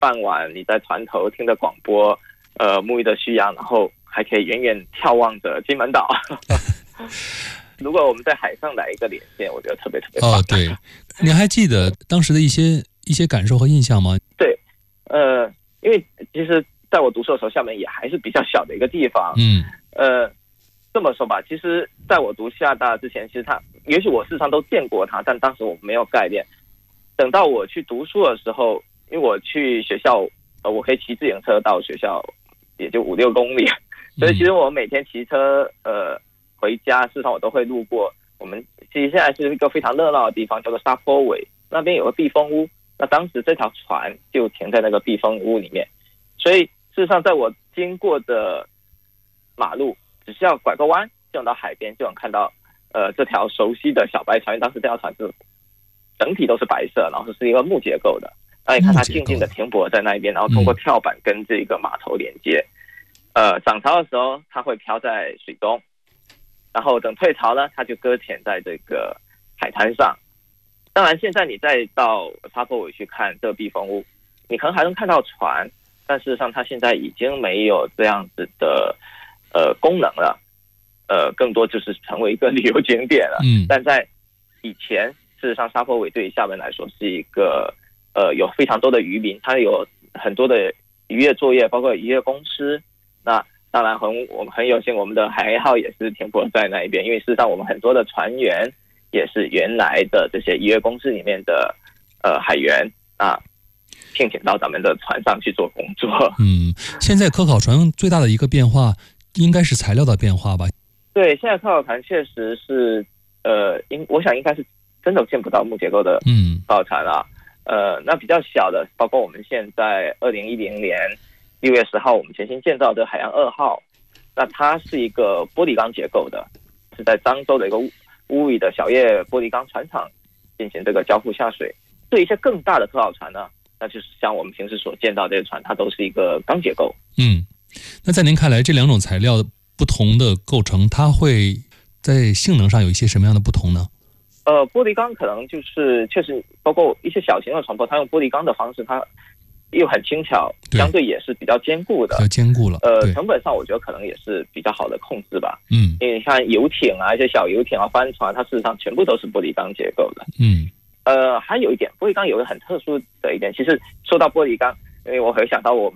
傍晚你在船头听着广播，沐浴着夕阳，然后还可以远远眺望着金门岛。如果我们在海上来一个连线，我觉得特别特别棒。 哦，对，你还记得当时的一些感受和印象吗？ 对，因为其实在我读书的时候，厦门也还是比较小的一个地方。这么说吧，其实在我读厦大之前，其实也许我事实上都见过它，但当时我没有概念。等到我去读书的时候，因为我去学校，我可以骑自行车到学校，也就5-6公里，所以其实我每天骑车回家，事实上我都会路过。我们其实现在是一个非常热闹的地方，叫做沙坡尾，那边有个避风屋。那当时这条船就停在那个避风屋里面，所以事实上在我经过的马路，只需要拐个弯就能到海边，就能看到这条熟悉的小白船。当时这条船是整体都是白色，然后是一个木结构的。那你看它静静的停泊在那一边，然后通过跳板跟这个码头连接。涨潮的时候它会飘在水中，然后等退潮呢，它就搁浅在这个海滩上。当然现在你再到沙坡尾去看这个避风屋，你可能还能看到船，但事实上它现在已经没有这样子的功能了，更多就是成为一个旅游景点了。但在以前，事实上沙坡尾对于厦门来说是一个有非常多的渔民，它有很多的渔业作业，包括渔业公司。那当然我们很有幸，我们的海洋1号也是停泊在那一边，因为事实上我们很多的船员也是原来的这些渔业公司里面的海员啊，聘请到咱们的船上去做工作。 现在科考船最大的一个变化应该是材料的变化吧？ 对，现在科考船确实是我想应该是真的见不到木结构的科考船了。那比较小的，包括我们现在2010年6月10号我们全新建造的海洋2号，那它是一个玻璃钢结构的，是在漳州的一个乌屿的小叶玻璃钢船厂进行这个交付下水。对一些更大的科考船呢，那就是像我们平时所见到这些船，它都是一个钢结构。 那在您看来，这两种材料不同的构成，它会在性能上有一些什么样的不同呢？ 玻璃钢可能就是确实包括一些小型的船舶，它用玻璃钢的方式，它又很轻巧，相对也是比较坚固的， 比较坚固了。 成本上我觉得可能也是比较好的控制吧。因为你看游艇啊，一些小游艇啊、帆船，它事实上全部都是玻璃钢结构的。还有一点，玻璃钢有个很特殊的一点，其实说到玻璃钢，因为我回想到我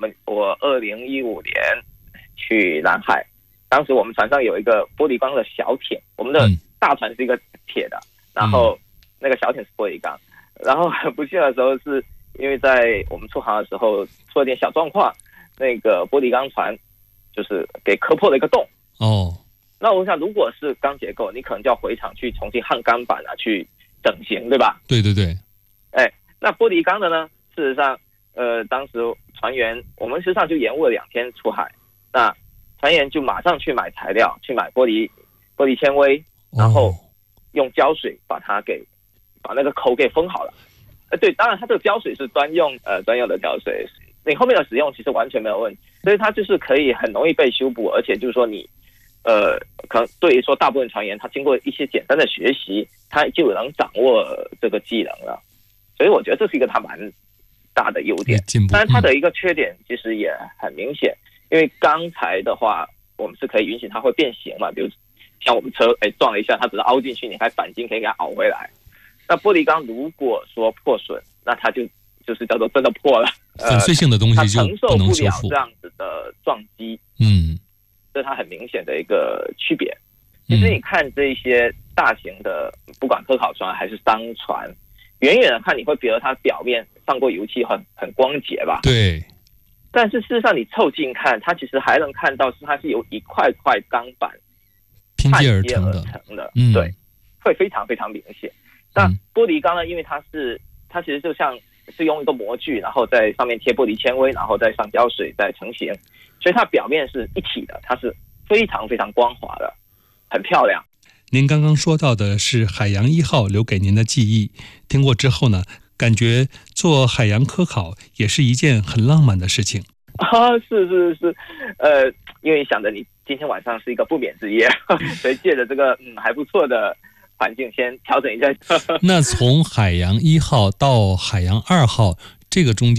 2015年去南海，当时我们船上有一个玻璃钢的小艇，我们的大船是一个铁的，然后那个小艇是玻璃钢，然后很不幸的时候是因为在我们出航的时候出了点小状况，那个玻璃钢船就是给磕破了一个洞。那我想如果是钢结构，你可能就要回厂去重新焊钢板啊，去整形，对吧？ 对。 那玻璃钢的呢，事实上当时船员我们实际上就延误了2天出海，那船员就马上去买材料，去买玻璃纤维，然后用胶水把那个口给封好了。对，当然它这个胶水是专用的胶水，你后面的使用其实完全没有问题，所以它就是可以很容易被修补，而且就是说你可能对于说大部分船员，他经过一些简单的学习，他就能掌握这个技能了。所以我觉得这是一个它蛮大的优点。当然它的一个缺点其实也很明显，因为钢材的话，我们是可以允许它会变形嘛，比如像我们车撞了一下，它只是凹进去，你还钣金可以给它凹回来。那玻璃钢如果说破损，那它就是叫做真的破了， 粉碎性的东西就不能修复， 它承受不了这样子的撞击。这是它很明显的一个区别。其实你看这些大型的，不管科考船还是商船，远远的看你会觉得它表面上过油漆很光洁吧？ 对。 但是事实上你凑近看，它其实还能看到它是由一块块钢板拼接而成的。 对，会非常非常明显。那玻璃钢呢，因为它其实就像是用一个模具，然后在上面贴玻璃纤维，然后再上胶水再成型，所以它表面是一体的，它是非常非常光滑的，很漂亮。 您刚刚说到的是海洋1号留给您的记忆，听过之后呢，感觉做海洋科考也是一件很浪漫的事情。 是，因为想着你今天晚上是一个不眠之夜，所以借着这个还不错的环境先调整一下。 那从海洋1号到海洋2号这个中间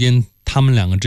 他们两个